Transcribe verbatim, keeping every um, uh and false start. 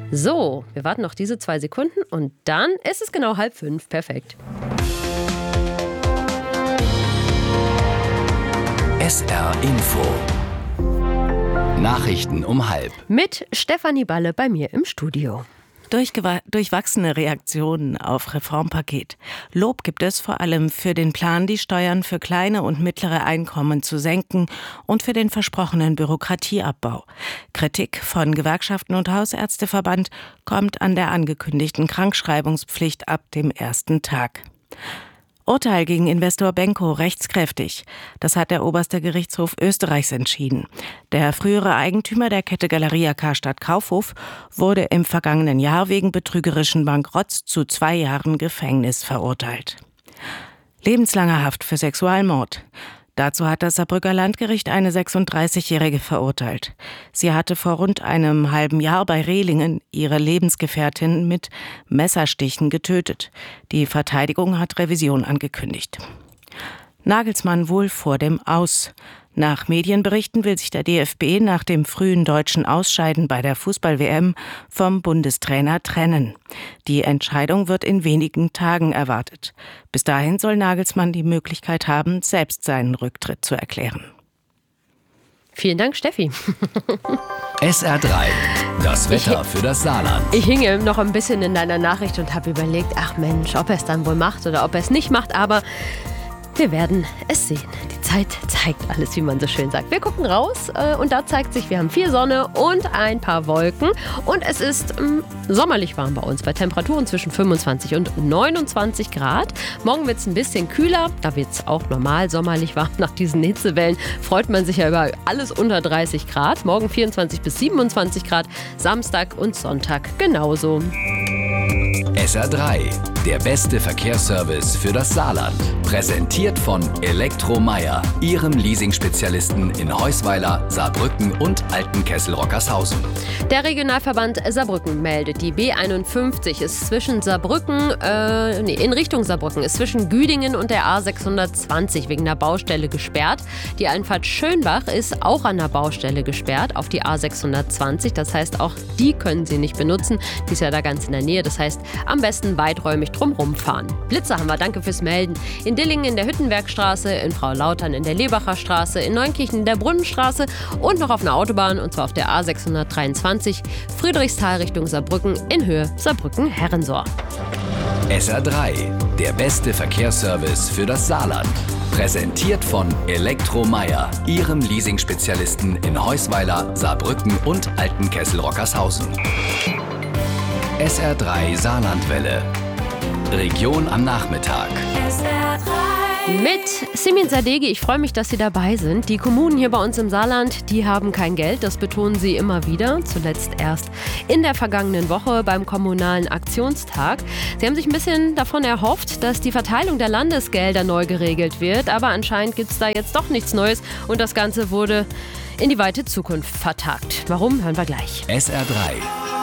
So, wir warten noch diese zwei Sekunden und dann ist es genau halb fünf. Perfekt. S R Info. Nachrichten um halb. Mit Stefanie Balle bei mir im Studio. Durchgewa- durchwachsene Reaktionen auf Reformpaket. Lob gibt es vor allem für den Plan, die Steuern für kleine und mittlere Einkommen zu senken und für den versprochenen Bürokratieabbau. Kritik von Gewerkschaften und Hausärzteverband kommt an der angekündigten Krankschreibungspflicht ab dem ersten Tag. Urteil gegen Investor Benko rechtskräftig. Das hat der oberste Gerichtshof Österreichs entschieden. Der frühere Eigentümer der Kette Galeria Karstadt Kaufhof wurde im vergangenen Jahr wegen betrügerischen Bankrotts zu zwei Jahren Gefängnis verurteilt. Lebenslange Haft für Sexualmord. Dazu hat das Saarbrücker Landgericht eine sechsunddreißigjährige verurteilt. Sie hatte vor rund einem halben Jahr bei Rehlingen ihre Lebensgefährtin mit Messerstichen getötet. Die Verteidigung hat Revision angekündigt. Nagelsmann wohl vor dem Aus. Nach Medienberichten will sich der D F B nach dem frühen deutschen Ausscheiden bei der Fußball-W M vom Bundestrainer trennen. Die Entscheidung wird in wenigen Tagen erwartet. Bis dahin soll Nagelsmann die Möglichkeit haben, selbst seinen Rücktritt zu erklären. Vielen Dank, Steffi. S R drei. Das Wetter für das Saarland. Ich hinge noch ein bisschen in deiner Nachricht und habe überlegt, ach Mensch, ob er es dann wohl macht oder ob er es nicht macht, aber wir werden es sehen. Die Zeit zeigt alles, wie man so schön sagt. Wir gucken raus äh, und da zeigt sich, wir haben viel Sonne und ein paar Wolken. Und es ist ähm, sommerlich warm bei uns, bei Temperaturen zwischen fünfundzwanzig und neunundzwanzig Grad. Morgen wird es ein bisschen kühler, da wird es auch normal sommerlich warm. Nach diesen Hitzewellen freut man sich ja über alles unter dreißig Grad. Morgen vierundzwanzig bis siebenundzwanzig Grad, Samstag und Sonntag genauso. S R drei. Der beste Verkehrsservice für das Saarland. Präsentiert von Elektromeier, Ihrem Leasing-Spezialisten in Heusweiler, Saarbrücken und Altenkessel-Rockershausen. Der Regionalverband Saarbrücken meldet, die B einundfünfzig ist zwischen Saarbrücken, äh, nee, in Richtung Saarbrücken, ist zwischen Güdingen und der A sechshundertzwanzig wegen einer Baustelle gesperrt. Die Einfahrt Schönbach ist auch an der Baustelle gesperrt auf die A sechshundertzwanzig. Das heißt, auch die können Sie nicht benutzen. Die ist ja da ganz in der Nähe. Das heißt, am besten weiträumig drumherum fahren. Blitzer haben wir, danke fürs Melden. In Dillingen in der Hüttenbergstraße, in Frau-Lautern in der Lebacher Straße, in Neunkirchen in der Brunnenstraße und noch auf einer Autobahn, und zwar auf der A sechshundertdreiundzwanzig, Friedrichsthal Richtung Saarbrücken in Höhe Saarbrücken-Herrensohr. S R drei. Der beste Verkehrsservice für das Saarland. Präsentiert von Elektromeier, Ihrem Leasing-Spezialisten in Heusweiler, Saarbrücken und Altenkessel-Rockershausen. S R drei Saarlandwelle. Region am Nachmittag. S R drei. Mit Simin Sadeghi, ich freue mich, dass Sie dabei sind. Die Kommunen hier bei uns im Saarland, die haben kein Geld, das betonen sie immer wieder. Zuletzt erst in der vergangenen Woche beim Kommunalen Aktionstag. Sie haben sich ein bisschen davon erhofft, dass die Verteilung der Landesgelder neu geregelt wird. Aber anscheinend gibt es da jetzt doch nichts Neues und das Ganze wurde in die weite Zukunft vertagt. Warum, hören wir gleich. S R drei.